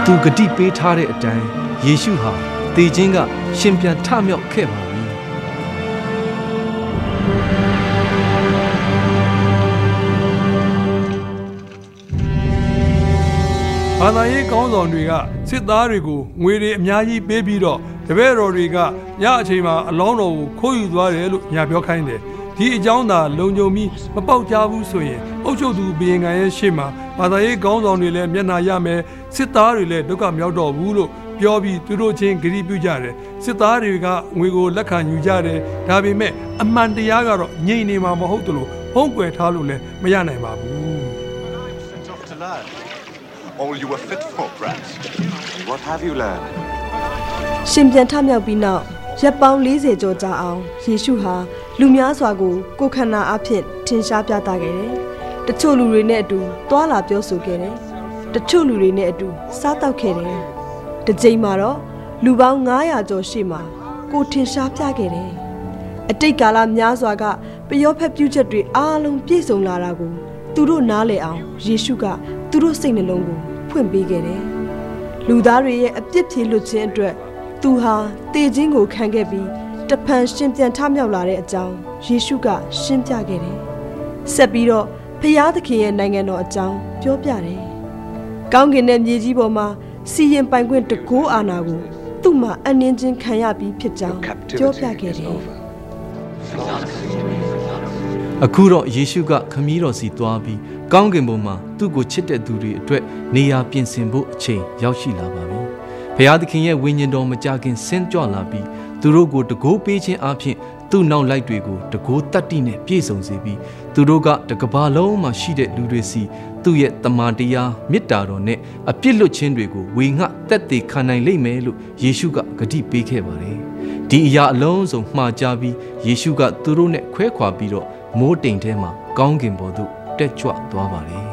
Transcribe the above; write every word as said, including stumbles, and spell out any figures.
သူဂတိပေးထားတဲ့အတိုင်းယေရှုဟာသေခြင်းကရှင်ပြန်ထမြောက်ခဲ့ပါပြီဘာသာရေးကောင်းဆောင်တွေကစစ်သားတွေကိုငွေတွေအများကြီးပေးပြီးတော့တပည့်တော်တွေကညအချိန်မှာအလောင်းတော်ကိုခိုးယူသွားတယ်လို့ညာပြောခိုင်းတယ်ဒီအကြောင်းသာလုံခြုံပြီးမပေါက်ကြဘူးဆိုရင်အုပ်ချုပ်သူဘုရင်ခံရဲ့ရှေ့မှာဘာသာရေးကောင်းဆောင်တွေလည်းမျက်နှာရမယ်စစ်သားတွေလည်းဒုက္ခမြောက်တော့ဘူးလို့ပြောပြီးသူတို့ချင်းဂရုပြုကြတယ်စစ်သားတွေကငွေကိုလက်ခံယူကြတယ်ဒါပေမဲ့အမှန်တရားကတော့ငြိမ်နေမှာမဟုတ်သလိုဖုံးကွယ်ထားလို့လည်းမရနိုင်ပါဘူး All you were fit for, perhaps. What have you learned? ရှင်ပြန်ထမြောက်ပြီးနောက်ရပ်ပေါင်း၄၀ကျော်ကြာအောင်ယေရှုဟာလူများစွာကိုကိုယ်ခန္ဓာအဖြစ်ထင်ရှားပြသခဲ့တယ်။တချို့လူတွေနဲ့အတူတွာလာပြောဆိုခဲ့တယ်။တချို့လူတွေနဲ့အတူစားတောက်ခဲ့တယ်။တစ်ချိန်မှာတော့လူပေါင်း၅ရာကျော်ရှိမှကိုထင်ရှားပြခဲ့တယ်။အတိတ်ကာလများစွာကပျောဖက်ပြုချက်တွေအားလုံးပြည့်စုံလာတာကိုသူတို့နားလည်အောင်ယေရှုကသူတို့စိတ်နှလုံးကိုဖွင့်ပေးခဲ့တယ်။လူသားတွေရဲ့အပြစ်ဖြေလွတ်ခြင်းအတွက်သူဟာတေခြင်းကိုခံခဲ့ပြီးတဖန်ရှင်ပြန်ထမြောက်လာတဲ့အကြောင်းယေရှုကရှင်းပြခဲ့တယ်။ဆက်ပြီးတော့ဖျားသခင်ရဲ့နိုင်ငံတော်အကြောင်းပြောပြတယ်။ကောင်းကင်နဲ့မြေကြီးပေါ်မှာစီရင်ပိုင်ခွင့်တကိုးအာဏာကိုသူ့မှာအနှင်းချင်းခံရပြီးဖြစ်ကြောင်းပြောပြခဲ့တယ်။အခုတော့ယေရှုကခမည်းတော်စီသွားပြီးကောင်းကင်ဘုံမှာသူ့ကိုချစ်တဲ့သူတွေအတွက်နေရာပြင်ဆင်ဖို့အချိန်ရောက်ရှိလာပါပြီ။ဘုရားသခင်ရဲ့ဝိညာဉ်တော်မကြခင်ဆင်းကြွလာပြီးသူတို့ကိုတကိုးပေးခြင်းအပြင်သူ့နောက်လိုက်တွေကိုတကိုးတတ်တိနဲ့ပြည့်စုံစေပြီးသူတို့ကတကဘာလုံးမှာရှိတဲ့လူတွေစီသူ့ရဲ့တမန်တရားမေတ္တာတော်နဲ့အပြစ်လွတ်ခြင်းတွေကိုဝေငှတက်တည်ခံနိုင်လိမ့်မယ်လို့ယေရှုကဂတိပေးခဲ့ပါတယ်။ဒီအရာအလုံးစုံမှားကြပြီးယေရှုကသူတို့နဲ့ခွဲခွာပြီးတော့မိုးတိမ်ထဲမှာကောင်းကင်ဘုံသို့တက်ကြွသွားပါတယ်